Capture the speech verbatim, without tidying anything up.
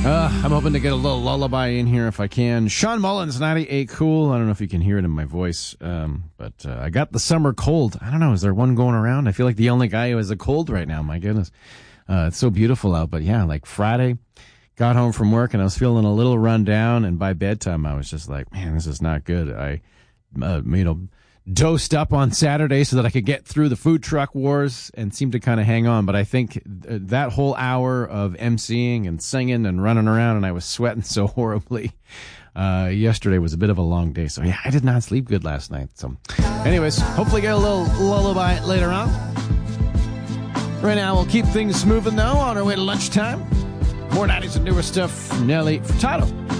Uh, I'm hoping to get a little lullaby in here if I can. Sean Mullins, ninety-eight Cool. I don't know if you can hear it in my voice, um, but uh, I got the summer cold. I don't know. Is there one going around? I feel like the only guy who has a cold right now. My goodness. Uh, it's so beautiful out. But yeah, like Friday, got home from work and I was feeling a little run down. And by bedtime, I was just like, man, this is not good. I, uh, you know, dosed up on Saturday so that I could get through the food truck wars and seemed to kind of hang on. But I think th- that whole hour of emceeing and singing and running around, and I was sweating so horribly. Uh, yesterday was a bit of a long day. So yeah, I did not sleep good last night. So anyways, hopefully get a little lullaby later on. Right now, we'll keep things moving though on our way to lunchtime. More nineties and newer stuff from Nelly Furtado.